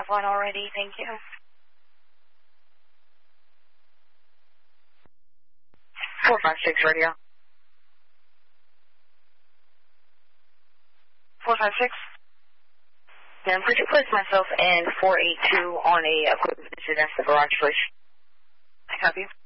one already. Thank you. 456 radio. 456. Then could you place myself and 482 on a quick visit at the garage, please? I copy.